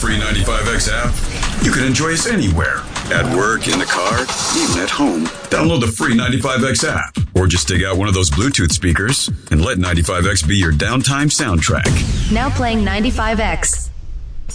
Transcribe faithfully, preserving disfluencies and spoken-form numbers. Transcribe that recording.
free ninety-five X app, you can enjoy us anywhere. At work, in the car, even at home. Download the free ninety-five X app, or just dig out one of those Bluetooth speakers and let ninety-five X be your downtime soundtrack. Now playing ninety-five X.